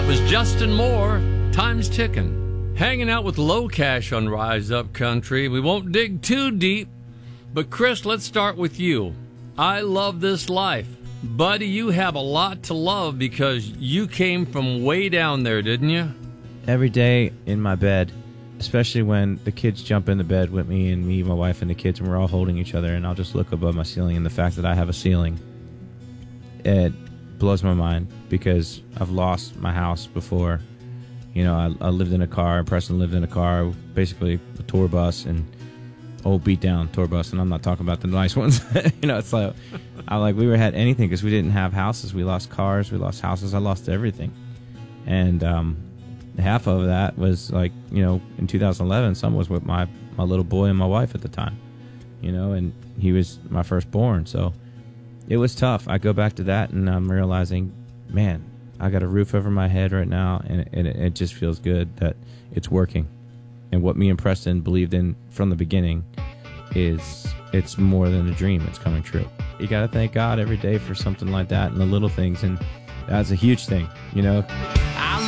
That was Justin Moore, Time's Ticking. Hanging out with Low Cash on Rise Up Country. We won't dig too deep, but Chris, let's start with you. I love this life. Buddy, you have a lot to love because you came from way down there, didn't you? Every day in my bed, especially when the kids jump in the bed with me and me, my wife, and the kids, and we're all holding each other, and I'll just look above my ceiling, and the fact that I have a ceiling, it blows my mind because I've lost my house before. You know, I lived in a car, Preston lived in a car, basically a tour bus, and old beat down tour bus, and I'm not talking about the nice ones. You know, it's like, we had anything because we didn't have houses. We lost cars, we lost houses, I lost everything. And half of that was like, you know, in 2011, some was with my little boy and my wife at the time, you know, and he was my firstborn. So it was tough. I go back to that and I'm realizing, man, I got a roof over my head right now, and it just feels good that it's working. And what me and Preston believed in from the beginning is it's more than a dream. It's coming true. You got to thank God every day for something like that and the little things, and that's a huge thing, you know.